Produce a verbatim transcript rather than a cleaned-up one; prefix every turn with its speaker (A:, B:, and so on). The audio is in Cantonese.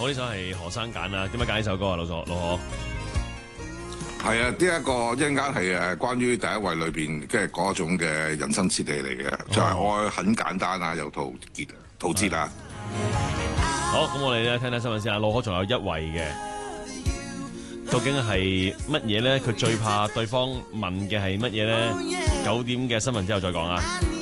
A: 我呢首係何生揀啊？點解揀呢首歌啊？老左老何？
B: 係啊，呢一個一陣間係誒關於第一位裏邊即係嗰種嘅人生哲理嚟嘅，就係愛很簡單啊，有陶傑陶喆啊。
A: 好，咁我哋咧聽聽新聞先啊。老何仲有一位嘅，究竟係乜嘢咧？佢最怕對方問嘅係乜嘢咧？九點嘅新聞之後再講啊。